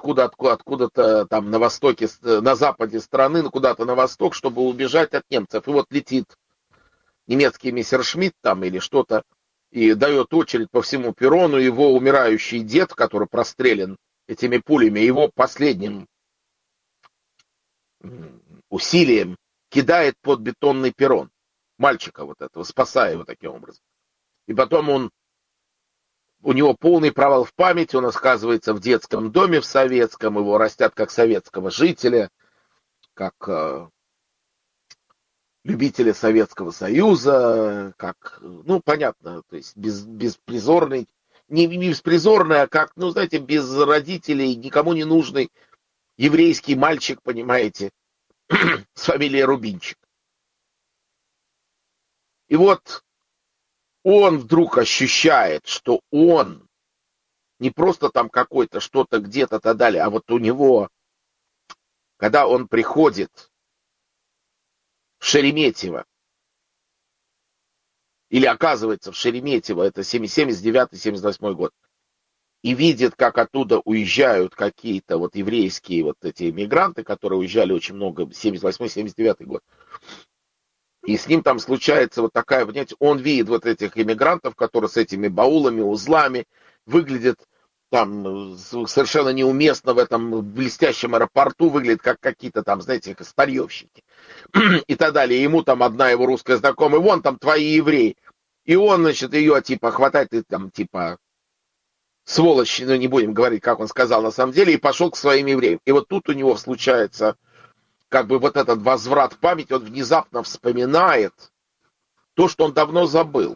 откуда-то там на востоке, на западе страны, куда-то на восток, чтобы убежать от немцев. И вот летит немецкий мессершмитт там или что-то, и дает очередь по всему перрону. Его умирающий дед, который прострелен этими пулями, его последним усилием кидает под бетонный перрон мальчика вот этого, спасая его таким образом. И потом у него полный провал в памяти, он оказывается в детском доме в советском, его растят как советского жителя, как любителя Советского Союза, как, ну, понятно, то есть беспризорный, не беспризорный, а как, ну, знаете, без родителей, никому не нужный еврейский мальчик, понимаете, с фамилией Рубинчик. И вот он вдруг ощущает, что он не просто там какой-то, что-то где-то так далее, а вот у него, когда он приходит в Шереметьево, или оказывается в Шереметьево, это 79-78 год, и видит, как оттуда уезжают какие-то вот еврейские вот эти мигранты, которые уезжали очень много, 78-79 год, и с ним там случается вот такая, понимаете, он видит вот этих иммигрантов, которые с этими баулами, узлами, выглядят там совершенно неуместно в этом блестящем аэропорту, выглядят как какие-то там, знаете, старьевщики и так далее. Ему там одна его русская знакомая, вон там твои евреи. И он, значит, ее типа хватает и там типа сволочь, ну не будем говорить, как он сказал на самом деле, и пошел к своим евреям. И вот тут у него случается как бы вот этот возврат памяти, он внезапно вспоминает то, что он давно забыл.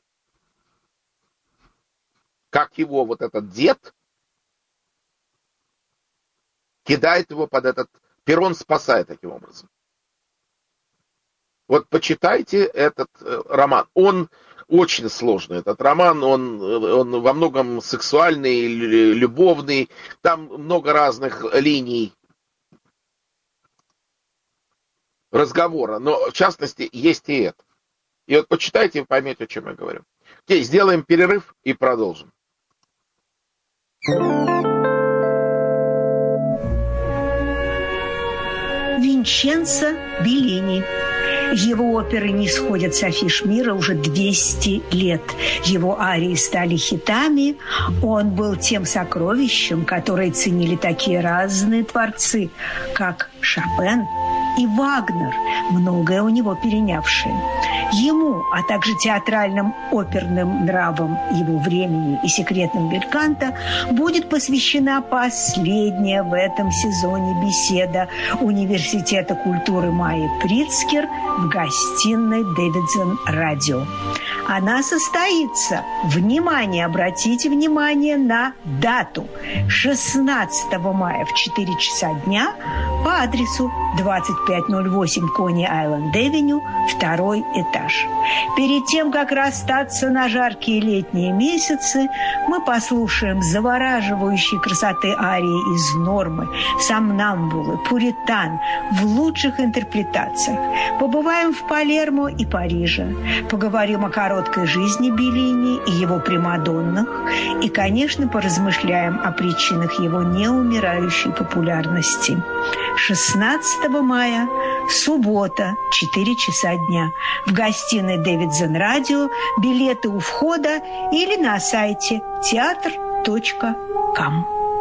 Как его вот этот дед кидает его под этот перрон, спасая таким образом. Вот почитайте этот роман. Он очень сложный, этот роман. Он во многом сексуальный, любовный. Там много разных линий разговора. Но, в частности, есть и это. И вот почитайте и поймете, о чем я говорю. Окей, сделаем перерыв и продолжим. Винченцо Беллини. Его оперы не сходят с афиш мира уже 200 лет. Его арии стали хитами. Он был тем сокровищем, которое ценили такие разные творцы, как Шопен и Вагнер, многое у него перенявшие. Ему, а также театральным оперным нравам его времени и секретным бельканто будет посвящена последняя в этом сезоне беседа Университета культуры Майи Прицкер в гостиной Дэвидсон Радио. Она состоится, внимание, обратите внимание на дату, 16 мая в 4 часа дня по адресу 2508 Кони-Айленд-Авеню, 2-й этаж. Перед тем, как расстаться на жаркие летние месяцы, мы послушаем завораживающей красоты арии из «Нормы», «Сомнамбулы», «Пуритан» в лучших интерпретациях. Побываем в Палермо и Париже, поговорим о короткой жизни Беллини и его примадоннах и, конечно, поразмышляем о причинах его неумирающей популярности. 16 мая, суббота, 4 часа дня. В гостиной Дэвидсон Радио. Билеты у входа или на сайте театр.ком.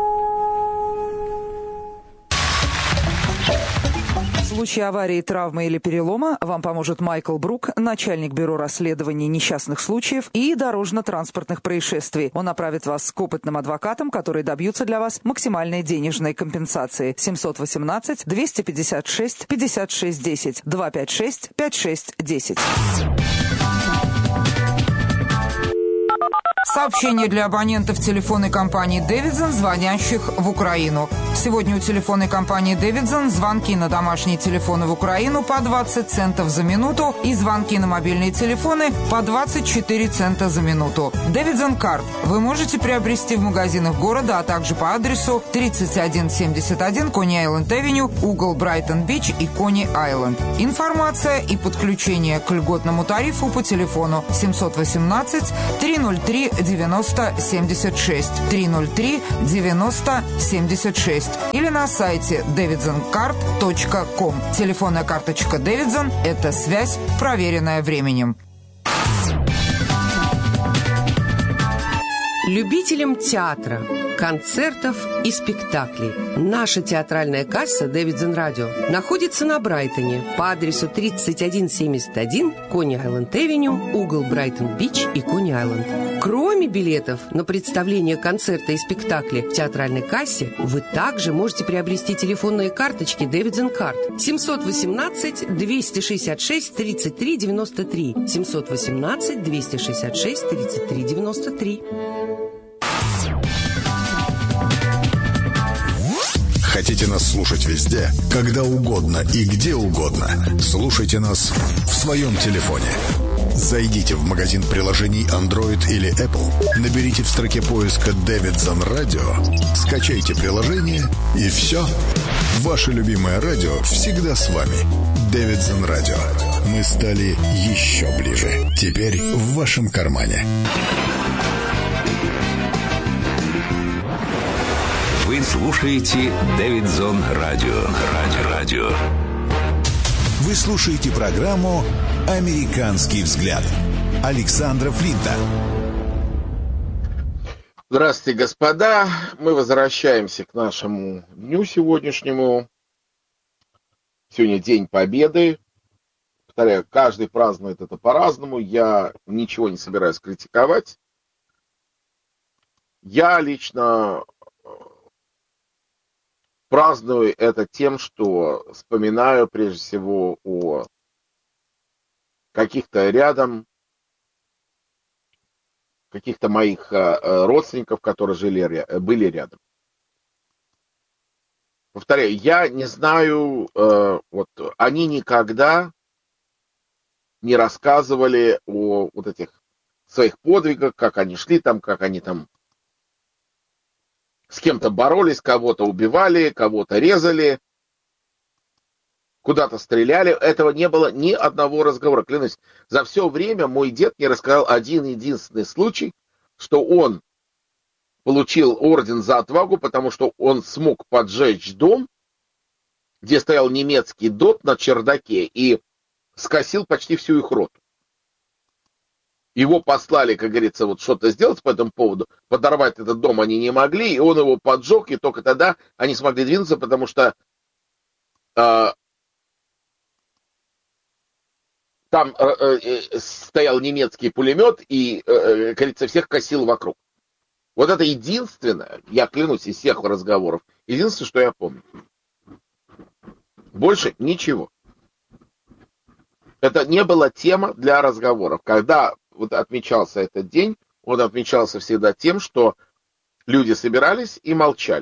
В случае аварии, травмы или перелома вам поможет Майкл Брук, начальник бюро расследований несчастных случаев и дорожно-транспортных происшествий. Он направит вас к опытным адвокатам, которые добьются для вас максимальной денежной компенсации. 718-256-5610, 256-5610. Сообщение для абонентов телефонной компании «Дэвидсон», звонящих в Украину. Сегодня у телефонной компании «Дэвидсон» звонки на домашние телефоны в Украину по 20 центов за минуту и звонки на мобильные телефоны по 24 цента за минуту. «Дэвидсон Карт» вы можете приобрести в магазинах города, а также по адресу 3171 Кони-Айленд-Авеню, угол Брайтон-Бич и Кони-Айленд. Информация и подключение к льготному тарифу по телефону 718 303 9076. 303-90-76. Или на сайте davidsoncard.com. Телефонная карточка Davidson – это связь, проверенная временем. Любителям театра, концертов и спектаклей. Наша театральная касса Davidson Radio находится на Брайтоне по адресу 3171 Кони-Айленд-Эвеню, угол Брайтон-Бич и Кони-Айленд. Кроме билетов на представление концерта и спектакля в театральной кассе, вы также можете приобрести телефонные карточки Davidson Card 718-266-3393, 718-266-3393. Хотите нас слушать везде, когда угодно и где угодно? Слушайте нас в своем телефоне. Зайдите в магазин приложений Android или Apple, наберите в строке поиска Davidson Radio, скачайте приложение и все. Ваше любимое радио всегда с вами. Davidson Radio. Мы стали еще ближе. Теперь в вашем кармане. Вы слушаете Davidson Radio. Радио. Вы слушаете программу «Американский взгляд» Александра Флинта. Здравствуйте, господа. Мы возвращаемся к нашему дню сегодняшнему. Сегодня День Победы. Повторяю, каждый празднует это по-разному. Я ничего не собираюсь критиковать. Я лично праздную это тем, что вспоминаю прежде всего о каких-то моих родственников, которые были рядом. Повторяю, я не знаю, они никогда не рассказывали о вот этих своих подвигах, как они шли там, как они там с кем-то боролись, кого-то убивали, кого-то резали, куда-то стреляли. Этого не было ни одного разговора. Клянусь, за все время мой дед мне рассказал один единственный случай, что он получил орден за отвагу, потому что он смог поджечь дом, где стоял немецкий ДОТ на чердаке, и скосил почти всю их роту. Его послали, как говорится, вот что-то сделать по этому поводу. Подорвать этот дом они не могли, и он его поджег, и только тогда они смогли двинуться, потому что там стоял немецкий пулемет, и, как говорится, всех косил вокруг. Вот это единственное, я клянусь, из всех разговоров, единственное, что я помню. Больше ничего. Это не была тема для разговоров. Когда вот отмечался этот день, он отмечался всегда тем, что люди собирались и молчали.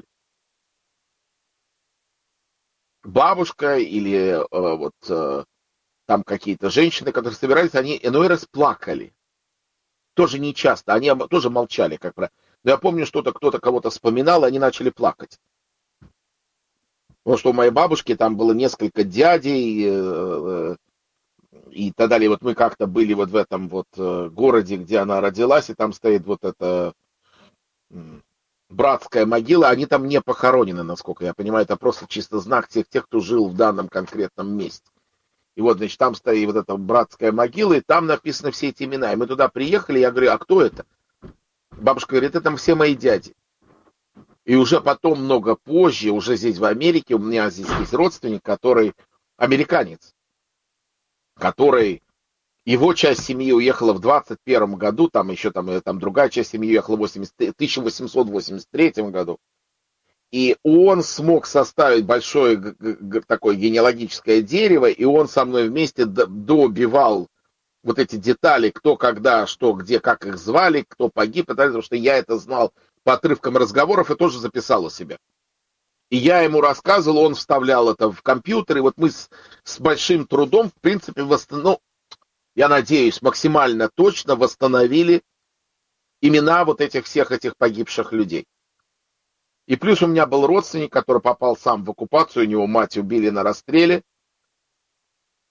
Бабушка или там какие-то женщины, которые собирались, они иной раз плакали. Тоже не часто, они тоже молчали, как правило. Но я помню, что кто-то кого-то вспоминал, и они начали плакать. Потому что у моей бабушки там было несколько дядей, и так далее. Вот мы как-то были вот в этом вот городе, где она родилась, и там стоит вот эта братская могила. Они там не похоронены, насколько я понимаю. Это просто чисто знак тех, кто жил в данном конкретном месте. И вот, значит, там стоит вот эта братская могила, и там написаны все эти имена. И мы туда приехали, я говорю, а кто это? Бабушка говорит, это там все мои дяди. И уже потом, много позже, уже здесь в Америке, у меня здесь есть родственник, который американец, который, его часть семьи уехала в 21 году, там еще там другая часть семьи уехала в 1883 году. И он смог составить большое такое генеалогическое дерево, и он со мной вместе добивал вот эти детали, кто, когда, что, где, как их звали, кто погиб, потому что я это знал по отрывкам разговоров и тоже записал у себя. И я ему рассказывал, он вставлял это в компьютер, и вот мы с большим трудом, в принципе, я надеюсь, максимально точно восстановили имена вот всех этих погибших людей. И плюс у меня был родственник, который попал сам в оккупацию, у него мать убили на расстреле.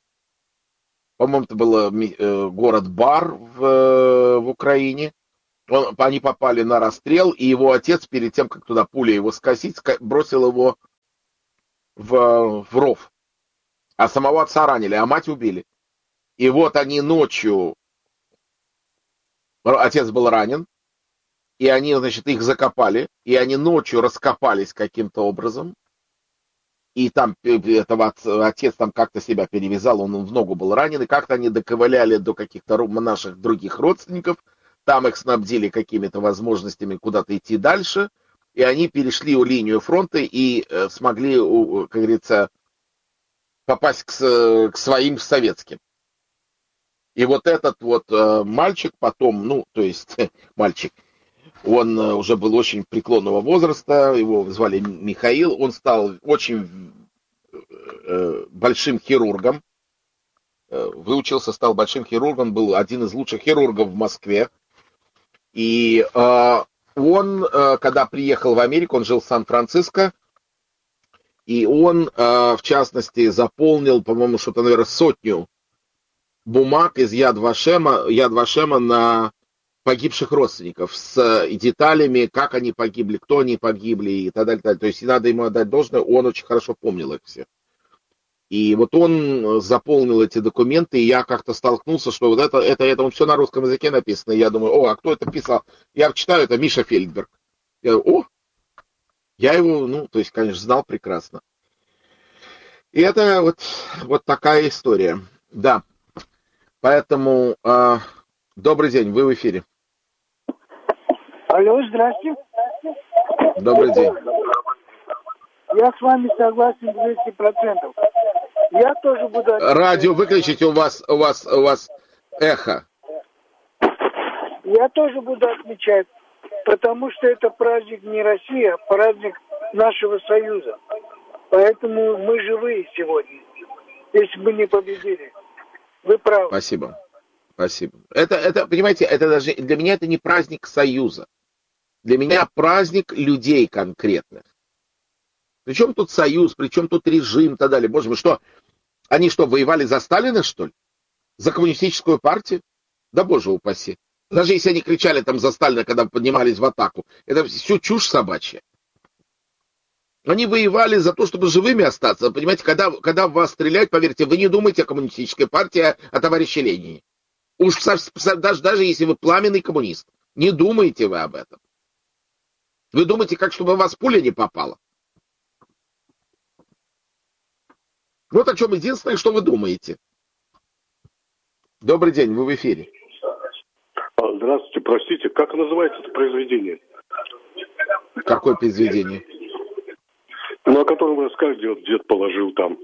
По-моему, это был город Бар в Украине. Они попали на расстрел, и его отец, перед тем, как туда пуля его скосить, бросил его в ров. А самого отца ранили, а мать убили. И вот они ночью... Отец был ранен, и они, значит, их закопали, и они ночью раскопались каким-то образом. И там отец там как-то себя перевязал, он в ногу был ранен, и как-то они доковыляли до каких-то наших других родственников, там их снабдили какими-то возможностями куда-то идти дальше, и они перешли линию фронта и смогли, как говорится, попасть к своим советским. И вот этот вот мальчик потом, ну, то есть мальчик, он уже был очень преклонного возраста, его звали Михаил, он стал очень большим хирургом, выучился, стал большим хирургом, был один из лучших хирургов в Москве. И он, когда приехал в Америку, он жил в Сан-Франциско, и он, в частности, заполнил, по-моему, что-то, наверное, 100 бумаг из Яд Вашема на погибших родственников с деталями, как они погибли, кто они погибли и так далее. То есть надо ему отдать должное, он очень хорошо помнил их всех. И вот он заполнил эти документы, и я как-то столкнулся, что вот это все на русском языке написано. И я думаю, а кто это писал? Я читаю, это Миша Фельдберг. Я думаю, я его, ну, то есть, конечно, знал прекрасно. И это вот такая история. Да. Поэтому добрый день, вы в эфире. Алло, здрасте. Добрый день. Я с вами согласен 200%. Я тоже буду... Радио выключите, у вас эхо. Я тоже буду отмечать, потому что это праздник не России, а праздник нашего Союза. Поэтому мы живые сегодня, если бы не победили. Вы правы. Спасибо. Это, понимаете, это даже для меня это не праздник Союза. Для меня праздник людей конкретных. Причем тут Союз, причем тут режим и так далее. Боже мой, что? Они что, воевали за Сталина, что ли? За коммунистическую партию? Да боже упаси. Даже если они кричали там за Сталина, когда поднимались в атаку, это все чушь собачья. Они воевали за то, чтобы живыми остаться. Понимаете, когда в вас стреляют, поверьте, вы не думаете о коммунистической партии, а о товарище Ленине. Уж даже если вы пламенный коммунист, не думаете вы об этом. Вы думаете, как чтобы у вас пуля не попала. Вот о чем единственное, что вы думаете. Добрый день, вы в эфире. Здравствуйте, простите, как называется это произведение? Какое произведение? Ну, о котором вы рассказывали, дед положил там.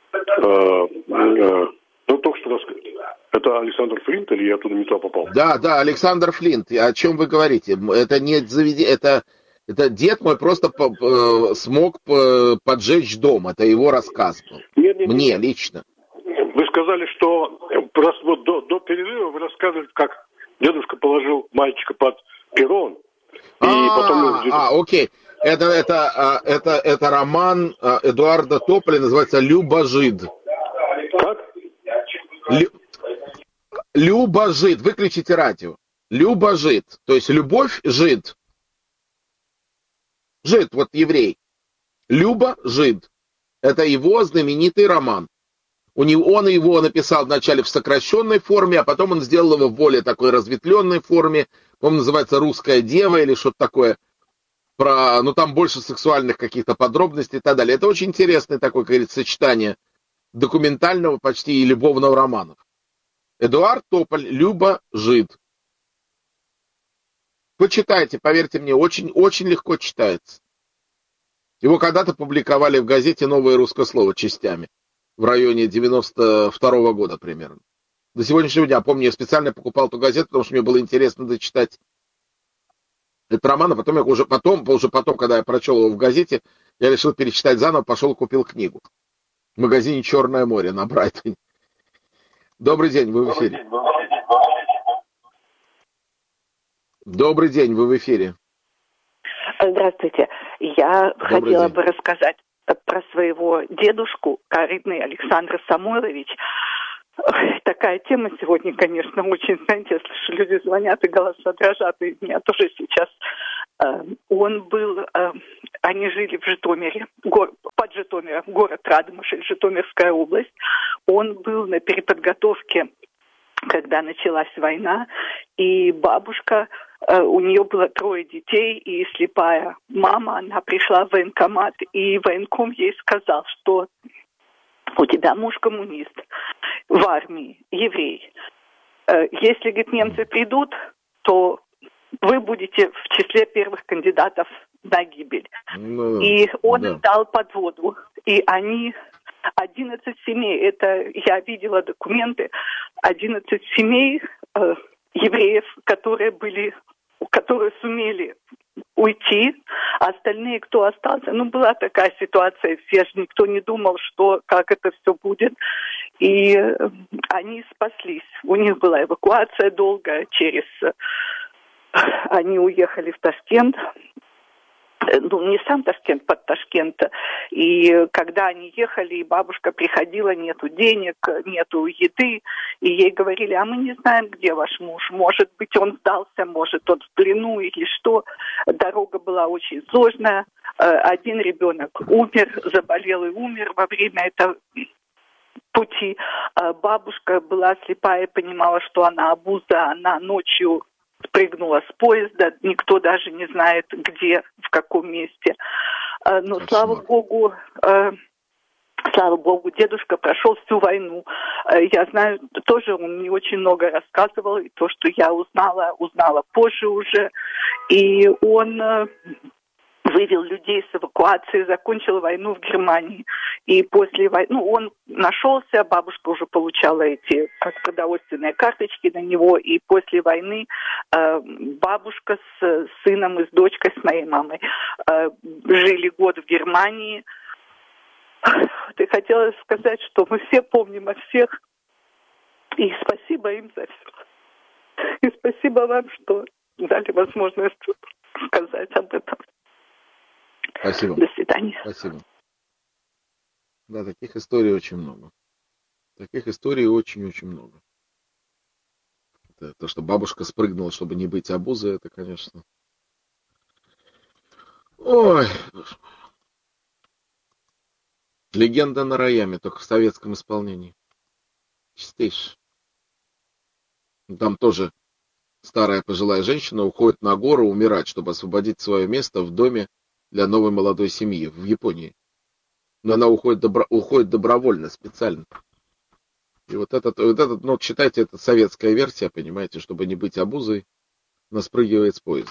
Ну, только что рассказали. Это Александр Флинт или я туда не туда попал? Да, Александр Флинт. О чем вы говорите? Это не заведение, это дед мой просто смог поджечь дом. Это его рассказ был. Нет. Мне лично. Вы сказали, что просто вот до перерыва вы рассказывали, как дедушка положил мальчика под перрон. Окей. Это роман Эдуарда Тополя, называется «Люба-жид». Как? Люба-жид. Выключите радио. Люба-жид. То есть любовь жид. Жид, вот еврей. Люба-жид. Это его знаменитый роман. Он его написал вначале в сокращенной форме, а потом он сделал его в более такой разветвленной форме. Он называется «Русская дева» или что-то такое. Там больше сексуальных каких-то подробностей и так далее. Это очень интересное такое, как говорится, сочетание документального почти и любовного романов. Эдуард Тополь, Люба-жид. Почитайте, поверьте мне, очень, очень легко читается. Его когда-то публиковали в газете «Новое русское слово» частями. В районе 92-го года примерно. До сегодняшнего дня, помню, я специально покупал эту газету, потому что мне было интересно дочитать этот роман, а потом, когда я прочел его в газете, я решил перечитать заново, пошел и купил книгу. В магазине «Черное море» на Брайтоне. Добрый день, вы в эфире. Добрый день, вы в эфире. Здравствуйте. Я хотела бы рассказать про своего дедушку, коридный Александр Самойлович. Такая тема сегодня, конечно, очень, знаете, я слышу, люди звонят, и голоса дрожат, и меня тоже сейчас. Он был, они жили в Житомире, под Житомиром, город Радомышль, Житомирская область. Он был на переподготовке, когда началась война, и бабушка, у нее было 3 детей, и слепая мама, она пришла в военкомат, и военком ей сказал, что у тебя муж коммунист в армии, еврей. Если, говорит, немцы придут, то вы будете в числе первых кандидатов на гибель. И он им дал подводу. И они, 11 семей, это я видела документы, 11 семей евреев, которые сумели уйти, а остальные, кто остался, была такая ситуация, все же никто не думал, как это все будет, и они спаслись. У них была эвакуация долгая, они уехали в Ташкент, не сам Ташкент, под Ташкент. И когда они ехали, и бабушка приходила, нету денег, нету еды, и ей говорили, а мы не знаем, где ваш муж. Может быть, он сдался, может, он в плену или что. Дорога была очень сложная. Один ребенок умер, заболел и умер во время этого пути. Бабушка была слепая и понимала, что она обуза, она ночью спрыгнула с поезда, никто даже не знает, где, в каком месте. Но, слава богу, дедушка прошел всю войну. Я знаю, тоже он мне очень много рассказывал, и то, что я узнала позже уже. И он вывел людей с эвакуации, закончил войну в Германии. И после войны, он нашелся, бабушка уже получала эти продовольственные карточки на него, и после войны бабушка с сыном и с дочкой, с моей мамой, жили год в Германии. И хотела сказать, что мы все помним о всех, и спасибо им за все. И спасибо вам, что дали возможность сказать об этом. Спасибо. До свидания. Спасибо. Да, таких историй очень много. Таких историй очень-очень много. То, что бабушка спрыгнула, чтобы не быть обузой, это, конечно... Ой. Легенда на Раяме, только в советском исполнении. Чистейший. Там тоже старая пожилая женщина уходит на гору умирать, чтобы освободить свое место в доме для новой молодой семьи в Японии. Но она уходит добровольно, специально. И вот этот, считайте, это советская версия, понимаете, чтобы не быть обузой, она спрыгивает с поезда.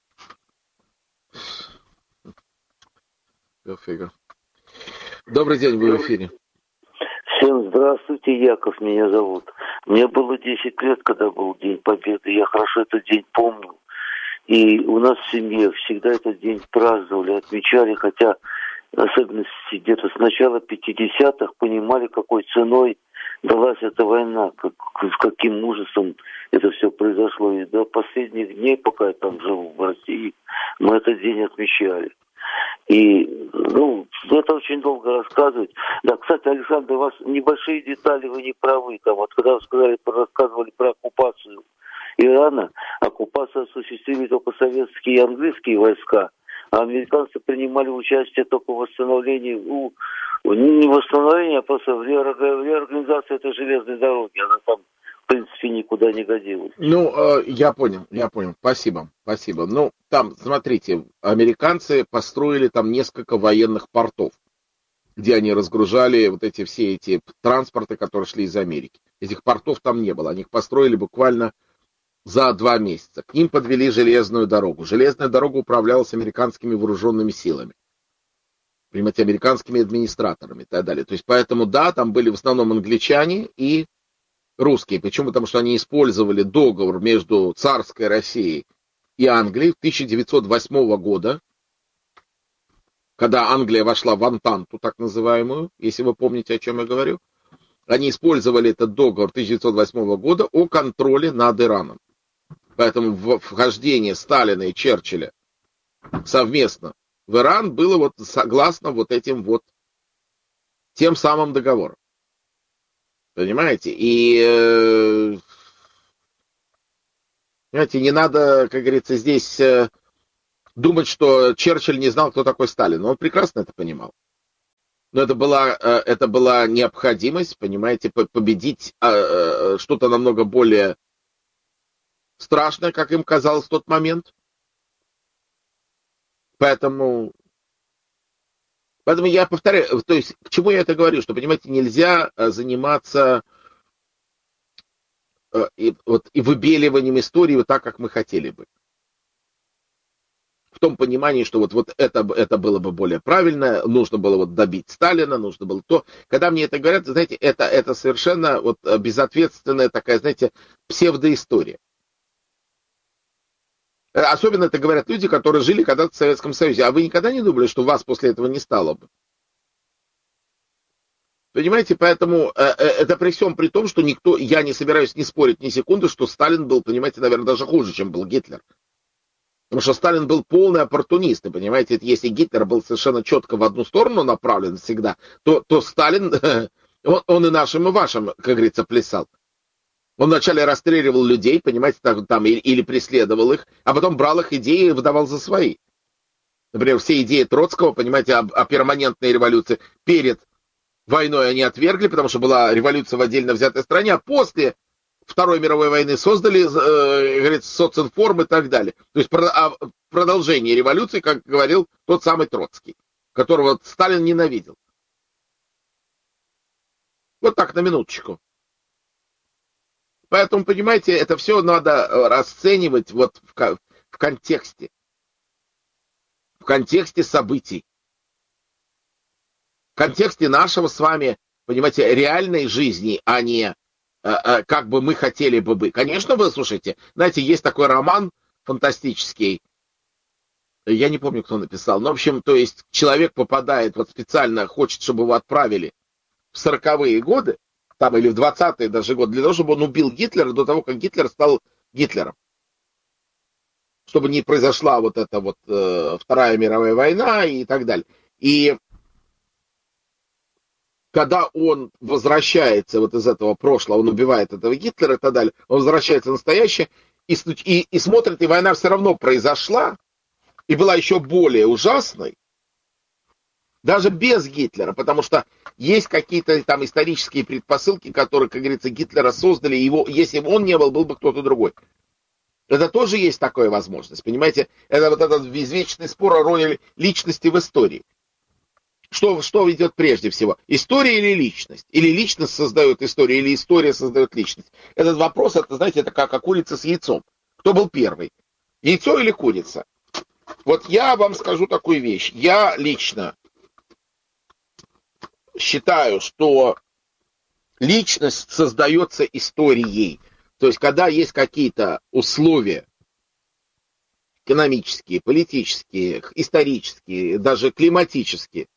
Добрый день, вы в эфире. Всем здравствуйте, Яков меня зовут. Мне было 10 лет, когда был День Победы, я хорошо этот день помню. И у нас в семье всегда этот день праздновали, отмечали, хотя особенно где-то с начала 50-х понимали, какой ценой далась эта война, с каким ужасом это все произошло. И до последних дней, пока я там жил в России, мы этот день отмечали. И, это очень долго рассказывать. Да, кстати, Александр, у вас небольшие детали, вы не правы. Там, вот когда вы рассказывали про оккупацию Ирана, оккупацию осуществили только советские и английские войска, а американцы принимали участие только в восстановлении, не восстановлении, а просто в реорганизации этой железной дороги. Она там, в принципе, никуда не годилась. Я понял. Спасибо. Там, смотрите, американцы построили там несколько военных портов, где они разгружали все эти транспорты, которые шли из Америки. Этих портов там не было. Они их построили буквально за 2 месяца. К ним подвели железную дорогу. Железная дорога управлялась американскими вооруженными силами. Понимаете, американскими администраторами и так далее. То есть, поэтому, да, там были в основном англичане и русские. Почему? Потому что они использовали договор между царской Россией и Англией 1908 года, когда Англия вошла в Антанту, так называемую, если вы помните, о чем я говорю. Они использовали этот договор 1908 года о контроле над Ираном. Поэтому вхождение Сталина и Черчилля совместно в Иран было согласно этим тем самым договорам. Понимаете? И, понимаете, не надо, как говорится, здесь думать, что Черчилль не знал, кто такой Сталин. Он прекрасно это понимал. Но это была необходимость, понимаете, победить что-то намного более страшное, как им казалось в тот момент. Поэтому я повторяю, то есть к чему я это говорю, что, понимаете, нельзя заниматься и выбеливанием истории вот так, как мы хотели бы. В том понимании, что вот это было бы более правильно, нужно было вот добить Сталина, нужно было то. Когда мне это говорят, знаете, это совершенно вот безответственная такая, знаете, псевдоистория. Особенно это говорят люди, которые жили когда-то в Советском Союзе. А вы никогда не думали, что вас после этого не стало бы? Понимаете, поэтому это при всем при том, что я не собираюсь не спорить ни секунды, что Сталин был, понимаете, наверное, даже хуже, чем был Гитлер. Потому что Сталин был полный оппортунист, и, понимаете, если Гитлер был совершенно четко в одну сторону направлен всегда, то Сталин, он и нашим, и вашим, как говорится, плясал. Он вначале расстреливал людей, понимаете, там или преследовал их, а потом брал их идеи и выдавал за свои. Например, все идеи Троцкого, понимаете, о перманентной революции перед войной они отвергли, потому что была революция в отдельно взятой стране, а после Второй мировой войны создали, говорится, социнформ и так далее. То есть продолжение революции, как говорил тот самый Троцкий, которого Сталин ненавидел. Вот так, на минуточку. Поэтому, понимаете, это все надо расценивать вот в контексте. В контексте событий. В контексте нашего с вами, понимаете, реальной жизни, а не как бы мы хотели бы быть. Конечно, вы слушайте, знаете, есть такой роман фантастический, я не помню, кто написал, но, в общем, то есть человек попадает, вот специально хочет, чтобы его отправили в 40-е годы, там, или в 20-е даже годы, для того, чтобы он убил Гитлера до того, как Гитлер стал Гитлером. Чтобы не произошла вот эта вот Вторая мировая война и так далее. И когда он возвращается вот из этого прошлого, он убивает этого Гитлера и так далее, он возвращается в настоящее и смотрит, и война все равно произошла, и была еще более ужасной, даже без Гитлера, потому что есть какие-то там исторические предпосылки, которые, как говорится, Гитлера создали, его, если бы он не был бы кто-то другой. Это тоже есть такая возможность, понимаете? Это вот этот извечный спор о роли личности в истории. Что идет прежде всего? История или личность? Или личность создает историю, или история создает личность? Этот вопрос, это, знаете, это как курица с яйцом. Кто был первый? Яйцо или курица? Вот я вам скажу такую вещь. Я лично считаю, что личность создается историей. То есть, когда есть какие-то условия экономические, политические, исторические, даже климатические,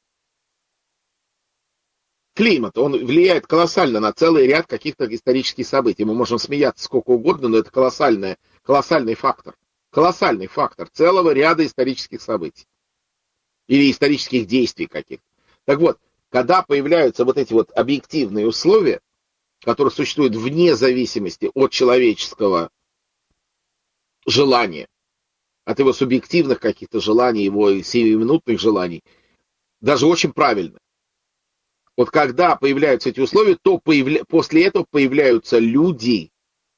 климат, он влияет колоссально на целый ряд каких-то исторических событий. Мы можем смеяться сколько угодно, но это колоссальный фактор. Колоссальный фактор целого ряда исторических событий. Или исторических действий каких-то. Так вот, когда появляются вот эти вот объективные условия, которые существуют вне зависимости от человеческого желания, от его субъективных каких-то желаний, его сиюминутных желаний, даже очень правильно. Вот когда появляются эти условия, то после этого появляются люди,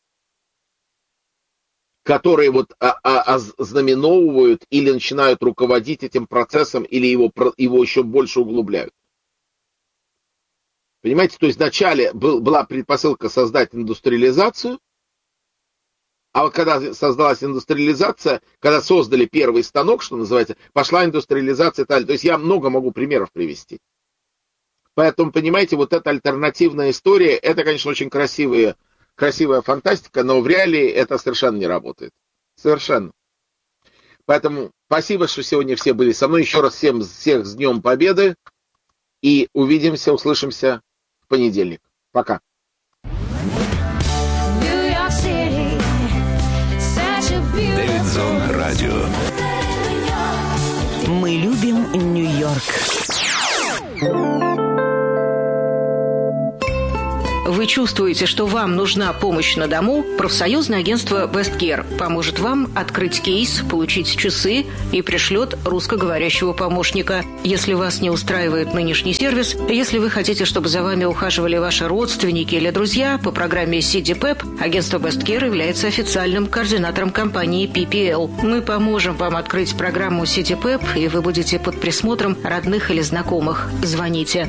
которые вот ознаменовывают или начинают руководить этим процессом, или его еще больше углубляют. Понимаете, то есть вначале была предпосылка создать индустриализацию, а вот когда создалась индустриализация, когда создали первый станок, что называется, пошла индустриализация и так далее. То есть я много могу примеров привести. Поэтому, понимаете, вот эта альтернативная история, это, конечно, очень красивая фантастика, но в реалии это совершенно не работает. Совершенно. Поэтому спасибо, что сегодня все были со мной. Еще раз всех с Днем Победы. И увидимся, услышимся в понедельник. Пока. Дэвидзон Радио. Мы любим Нью-Йорк. вы чувствуете, что вам нужна помощь на дому, профсоюзное агентство Westcare поможет вам открыть кейс, получить часы и пришлет русскоговорящего помощника. Если вас не устраивает нынешний сервис, если вы хотите, чтобы за вами ухаживали ваши родственники или друзья, по программе CDPEP агентство Westcare является официальным координатором компании PPL. Мы поможем вам открыть программу CDPEP, и вы будете под присмотром родных или знакомых. Звоните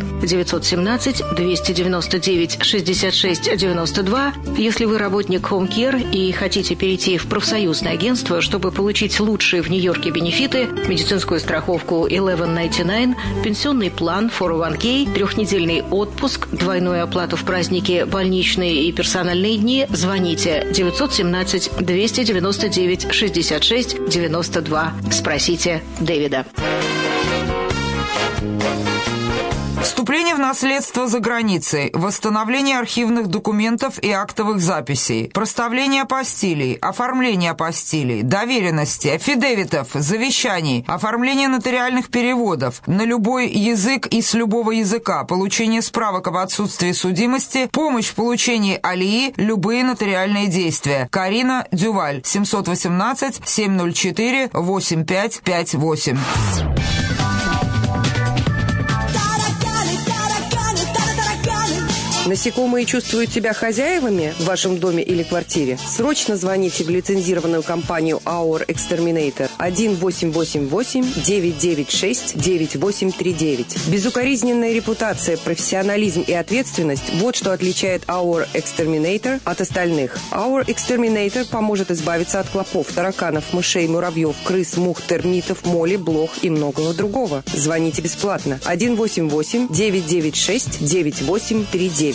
917-299-66-92. Если вы работник Home Care и хотите перейти в профсоюзное агентство, чтобы получить лучшие в Нью-Йорке бенефиты, медицинскую страховку 1199, пенсионный план 401k, 3-недельный отпуск, двойную оплату в праздники, больничные и персональные дни, звоните 917-299-66-92. Спросите Дэвида. Вступление в наследство за границей, восстановление архивных документов и актовых записей, проставление апостилей, оформление апостилей, доверенности, аффидевитов, завещаний, оформление нотариальных переводов на любой язык и с любого языка, получение справок об отсутствии судимости, помощь в получении алии, любые нотариальные действия. Карина Дюваль, 718-704-8558. Насекомые чувствуют себя хозяевами в вашем доме или квартире? Срочно звоните в лицензированную компанию Our Exterminator 1-888-996-9839. Безукоризненная репутация, профессионализм и ответственность – вот что отличает Our Exterminator от остальных. Our Exterminator поможет избавиться от клопов, тараканов, мышей, муравьев, крыс, мух, термитов, моли, блох и многого другого. Звоните бесплатно 1-888-996-9839.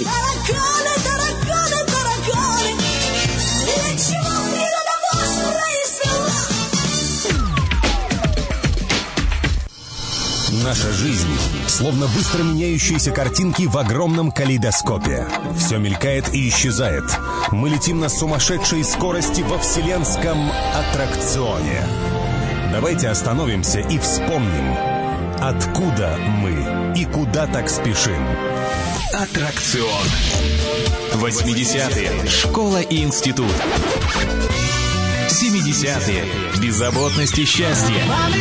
Наша жизнь словно быстро меняющиеся картинки в огромном калейдоскопе. Все мелькает и исчезает. Мы летим на сумасшедшей скорости во вселенском аттракционе. Давайте остановимся и вспомним, откуда мы и куда так спешим. Аттракцион. 80-е. Школа и институт. 70-е. Беззаботность и счастье.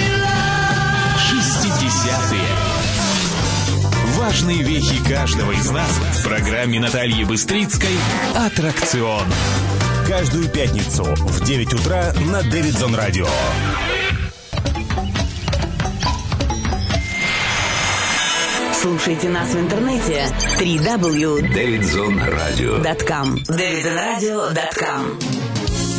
60-е. Важные вехи каждого из нас в программе Натальи Быстрицкой «Аттракцион». Каждую пятницу в 9 утра на Davidson Radio. Слушайте нас в интернете www.davidsonradio.com. davidsonradio.com.